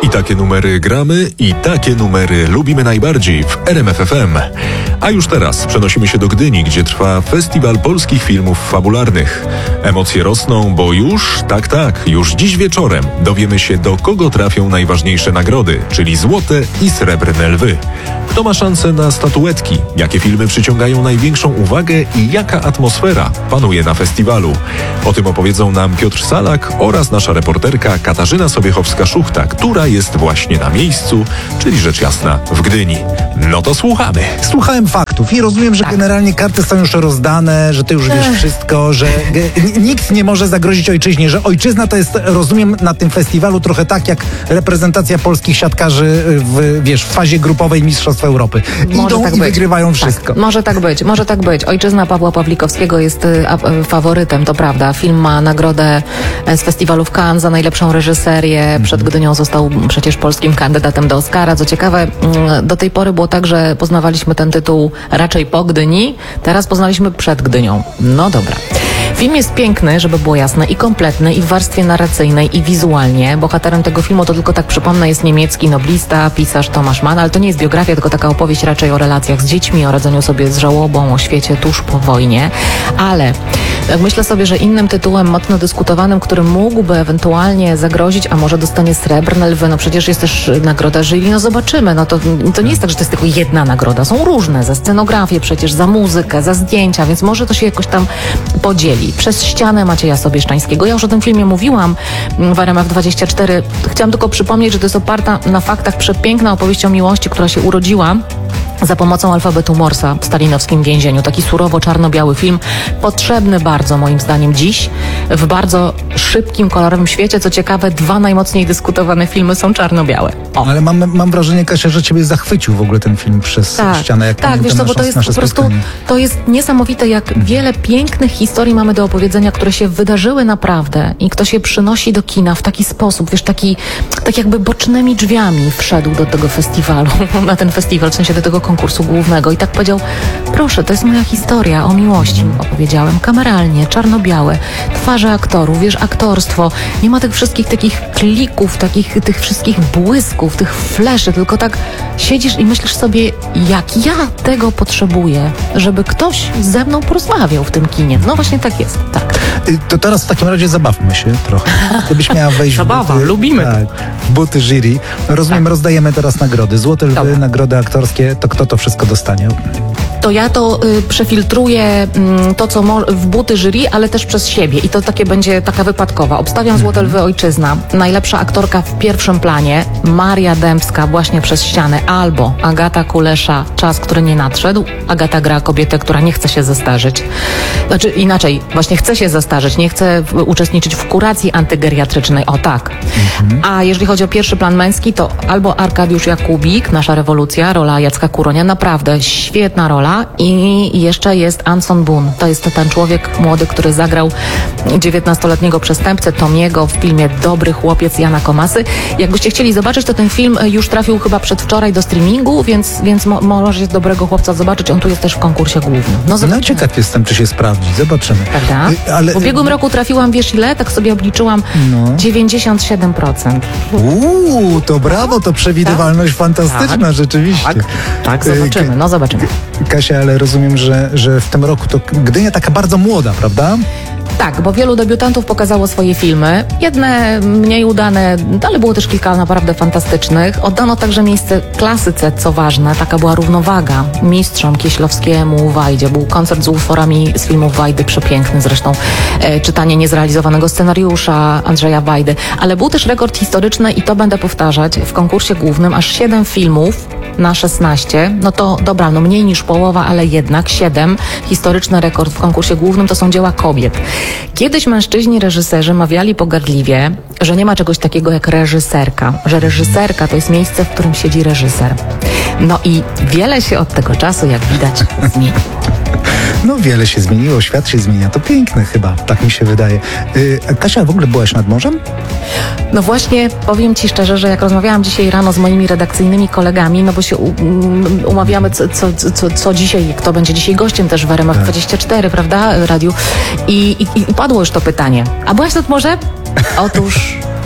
I takie numery gramy i takie numery lubimy najbardziej w RMF FM. A już teraz przenosimy się do Gdyni, gdzie trwa Festiwal Polskich Filmów Fabularnych. Emocje rosną, bo już dziś wieczorem dowiemy się, do kogo trafią najważniejsze nagrody, czyli złote i srebrne lwy. Kto ma szansę na statuetki, jakie filmy przyciągają największą uwagę i jaka atmosfera panuje na festiwalu. O tym opowiedzą nam Piotr Salak oraz nasza reporterka Katarzyna Sobiechowska-Szuchta, która jest właśnie na miejscu, czyli rzecz jasna w Gdyni. No to słuchamy. Słuchałem faktów i rozumiem, że generalnie karty są już rozdane, że ty już wiesz wszystko, że nikt nie może zagrozić ojczyźnie, że ojczyzna to jest, rozumiem, na tym festiwalu trochę tak jak reprezentacja polskich siatkarzy w fazie grupowej Mistrzostw Europy. Idą tak i wygrywają wszystko. Tak, może tak być. Ojczyzna Pawła Pawlikowskiego jest faworytem, to prawda. Film ma nagrodę z festiwalu w Cannes za najlepszą reżyserię. Przed Gdynią został przecież polskim kandydatem do Oscara. Co ciekawe, do tej pory było tak, że poznawaliśmy ten tytuł raczej po Gdyni, teraz poznaliśmy przed Gdynią. No dobra. Film jest piękny, żeby było jasne, i kompletny, i w warstwie narracyjnej, i wizualnie. Bohaterem tego filmu, to tylko tak przypomnę, jest niemiecki noblista, pisarz Tomasz Mann, ale to nie jest biografia, tylko taka opowieść raczej o relacjach z dziećmi, o radzeniu sobie z żałobą, o świecie tuż po wojnie. Ale myślę sobie, że innym tytułem mocno dyskutowanym, który mógłby ewentualnie zagrozić, a może dostanie srebrne lwy, no przecież jest też nagroda jury, no zobaczymy. No to nie jest tak, że to jest tylko jedna nagroda. Są różne, za scenografię przecież, za muzykę, za zdjęcia, więc może to się jakoś tam podzieli. Przez ścianę Macieja Sobieszczańskiego. Ja już o tym filmie mówiłam w RMF24. Chciałam tylko przypomnieć, że to jest oparta na faktach przepiękna opowieść o miłości, która się urodziła za pomocą alfabetu Morsa w stalinowskim więzieniu. Taki surowo czarno-biały film, potrzebny bardzo moim zdaniem dziś, w bardzo szybkim, kolorowym świecie. Co ciekawe, dwa najmocniej dyskutowane filmy są czarno-białe. O. Ale mam wrażenie, Kasia, że ciebie zachwycił w ogóle ten film przez ścianę. Jak tak, wiesz co, bo to jest po prostu, to jest niesamowite, jak wiele pięknych historii mamy do opowiedzenia, które się wydarzyły naprawdę i ktoś je przynosi do kina w taki sposób, wiesz, tak jakby bocznymi drzwiami wszedł do tego festiwalu, na ten festiwal, w sensie do tego konkursu głównego i tak powiedział: proszę, to jest moja historia o miłości, opowiedziałem kameralnie, czarno-białe, twarze aktorów, wiesz, aktorstwo, nie ma tych wszystkich takich klików, tych wszystkich błysków, tych fleszy, tylko tak siedzisz i myślisz sobie, jak ja tego potrzebuję, żeby ktoś ze mną porozmawiał w tym kinie. No właśnie tak jest, tak. To teraz w takim razie zabawmy się trochę. Gdybyś miała wejść Zabawa, lubimy. Tak, w buty jury. Rozumiem, rozdajemy teraz nagrody. Złote lwy, nagrody aktorskie. To kto to wszystko dostanie? To ja to przefiltruję to, co w buty jury, ale też przez siebie. I to takie będzie taka wypadkowa. Obstawiam Złote Lwy Ojczyzna. Najlepsza aktorka w pierwszym planie, Maria Dębska, właśnie przez ścianę. Albo Agata Kulesza, Czas, który nie nadszedł. Agata gra kobietę, która nie chce się zestarzeć. Znaczy inaczej, właśnie chce się zestarzeć, nie chce uczestniczyć w kuracji antygeriatrycznej. O tak. A jeżeli chodzi o pierwszy plan męski, to albo Arkadiusz Jakubik, Nasza rewolucja, rola Jacka Kuronia. Naprawdę świetna rola. I jeszcze jest Anson Boone. To jest ten człowiek młody, który zagrał 19-letniego przestępcę Tomiego w filmie Dobry chłopiec Jana Komasy. Jakbyście chcieli zobaczyć, to ten film już trafił chyba przedwczoraj do streamingu, więc możecie Dobrego chłopca zobaczyć. On tu jest też w konkursie głównym. No ciekaw jestem, czy się sprawdzi. Zobaczymy. Prawda? Ale w ubiegłym roku trafiłam, wiesz ile? Tak sobie obliczyłam. 97%. To brawo, to przewidywalność fantastyczna, rzeczywiście. Tak, zobaczymy. No zobaczymy. Kasia, ale rozumiem, że w tym roku to Gdynia taka bardzo młoda, prawda? Tak, bo wielu debiutantów pokazało swoje filmy. Jedne mniej udane, ale było też kilka naprawdę fantastycznych. Oddano także miejsce klasyce, co ważne. Taka była równowaga. Mistrzom Kieślowskiemu, Wajdzie. Był koncert z utworami z filmów Wajdy, przepiękny zresztą. Czytanie niezrealizowanego scenariusza Andrzeja Wajdy. Ale był też rekord historyczny i to będę powtarzać. W konkursie głównym aż 7 filmów na 16. No to dobra, no mniej niż połowa, ale jednak 7. Historyczny rekord w konkursie głównym to są dzieła kobiet. Kiedyś mężczyźni reżyserzy mawiali pogardliwie, że nie ma czegoś takiego jak reżyserka, że reżyserka to jest miejsce, w którym siedzi reżyser. No i wiele się od tego czasu, jak widać, zmieni. No wiele się zmieniło, świat się zmienia. To piękne chyba, tak mi się wydaje. Kasia, w ogóle byłaś nad morzem? No właśnie, powiem Ci szczerze, że jak rozmawiałam dzisiaj rano z moimi redakcyjnymi kolegami, no bo się umawiamy, co dzisiaj, kto będzie dzisiaj gościem też w RMF24, prawda, radiu. I padło już to pytanie. A byłaś nad morzem? Otóż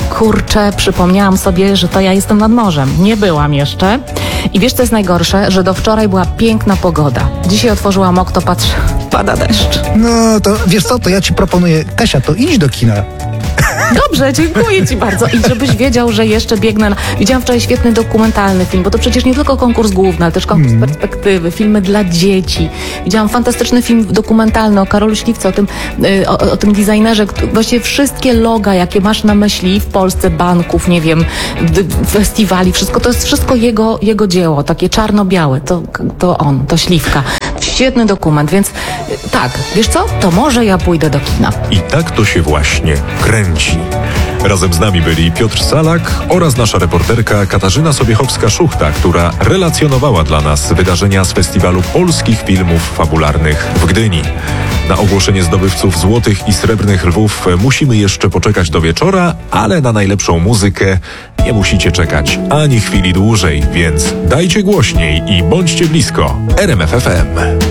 kurczę, przypomniałam sobie, że to ja jestem nad morzem. Nie byłam jeszcze. I wiesz, co jest najgorsze? Że do wczoraj była piękna pogoda. Dzisiaj otworzyłam okno, patrzę, pada deszcz. No to wiesz co, to ja ci proponuję, Kasia, to idź do kina. Dobrze, dziękuję ci bardzo. I żebyś wiedział, że jeszcze biegnę. Widziałam wczoraj świetny dokumentalny film, bo to przecież nie tylko konkurs główny, ale też konkurs perspektywy, filmy dla dzieci. Widziałam fantastyczny film dokumentalny o Karolu Śliwce, o tym designerze. Właściwie wszystkie loga, jakie masz na myśli w Polsce, banków, nie wiem, festiwali, wszystko, to jest wszystko jego dzieło, takie czarno-białe. To on, to Śliwka. Świetny dokument, więc tak, wiesz co? To może ja pójdę do kina. I tak to się właśnie kręci. Razem z nami byli Piotr Salak oraz nasza reporterka Katarzyna Sobiechowska-Szuchta, która relacjonowała dla nas wydarzenia z Festiwalu Polskich Filmów Fabularnych w Gdyni. Na ogłoszenie zdobywców złotych i srebrnych lwów musimy jeszcze poczekać do wieczora, ale na najlepszą muzykę nie musicie czekać ani chwili dłużej, więc dajcie głośniej i bądźcie blisko. RMF FM.